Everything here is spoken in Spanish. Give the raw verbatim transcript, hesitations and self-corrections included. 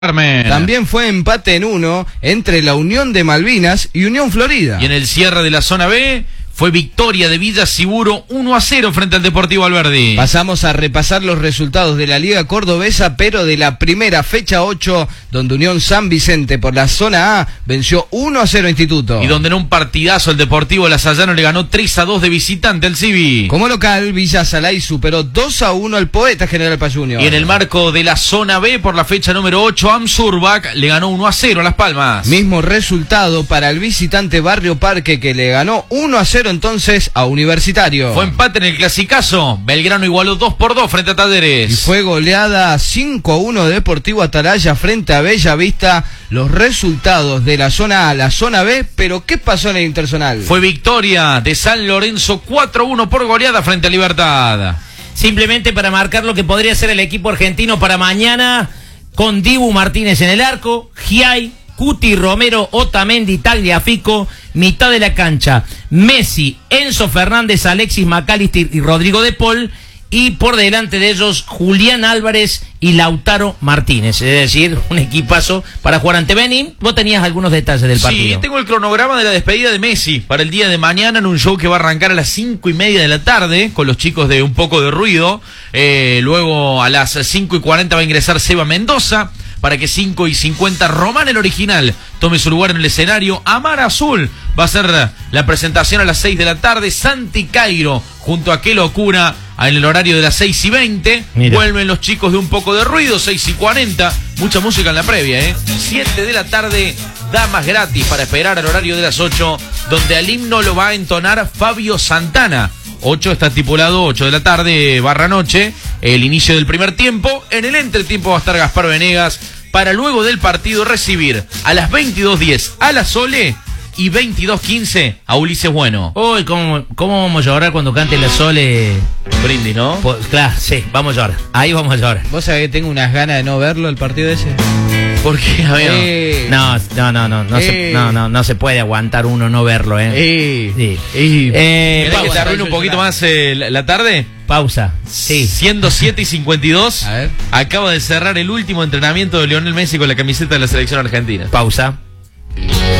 Carmen. También fue empate en uno entre la Unión de Malvinas y Unión Florida. Y en el cierre de la zona B fue victoria de Villa Siburo uno a cero frente al Deportivo Alberdi. Pasamos a repasar los resultados de la Liga Cordobesa, pero de la primera fecha ocho, donde Unión San Vicente por la zona A venció uno a cero a Instituto. Y donde en un partidazo el Deportivo Lasallano le ganó tres a dos de visitante al Civi. Como local, Villa Salay superó dos a uno al Poeta General Paz Junior. Y en el marco de la zona B por la fecha número ocho, Amsurbac le ganó uno a cero a Las Palmas. Mismo resultado para el visitante Barrio Parque, que le ganó uno a cero entonces a Universitario. Fue empate en el clasicazo. Belgrano igualó dos por dos frente a Talleres. Y fue goleada cinco a uno de Deportivo Atalaya frente a Bella Vista. Los resultados de la zona A a la zona B, pero ¿qué pasó en el interzonal? Fue victoria de San Lorenzo cuatro a uno por goleada frente a Libertad. Simplemente para marcar lo que podría ser el equipo argentino para mañana, con Dibu Martínez en el arco, Giai, Cuti, Romero, Otamendi, Tagliafico, mitad de la cancha, Messi, Enzo Fernández, Alexis McAllister y Rodrigo de Paul, y por delante de ellos Julián Álvarez y Lautaro Martínez, es decir, un equipazo para jugar ante Benin. Vos tenías algunos detalles del partido. Sí, tengo el cronograma de la despedida de Messi para el día de mañana en un show que va a arrancar a las cinco y media de la tarde con los chicos de Un Poco de Ruido. Eh, luego a las cinco y cuarenta va a ingresar Seba Mendoza, para que cinco y cincuenta Román el original tome su lugar en el escenario. Amar Azul va a ser la presentación a las seis de la tarde. Santi Cairo junto a Qué Locura en el horario de las seis y veinte. Mira. Vuelven los chicos de Un Poco de Ruido, seis y cuarenta. Mucha música en la previa, ¿eh? siete de la tarde, damas gratis para esperar al horario de las ocho, donde al himno lo va a entonar Fabio Santana. ocho está estipulado, ocho de la tarde barra noche, el inicio del primer tiempo. En el entretiempo va a estar Gaspar Venegas para luego del partido recibir a las veintidós diez a la Sole y veintidós quince a Ulises Bueno. Uy, ¿cómo, ¿cómo vamos a llorar cuando cante la Sole? Brindis, ¿no? Pues, claro, sí, vamos a llorar. Ahí vamos a llorar. ¿Vos sabés que tengo unas ganas de no verlo, el partido ese? ¿Por qué, amigo? Eh, no, no, no, no, no, eh, se, no, no, no se puede aguantar uno no verlo, ¿eh? Eh, sí. eh, eh, ¿Querés que te arruine un poquito más eh, la, la tarde? Pausa. Sí. Siendo siete y cincuenta y dos, a ver. Acaba de cerrar el último entrenamiento de Lionel Messi con la camiseta de la selección argentina. Pausa.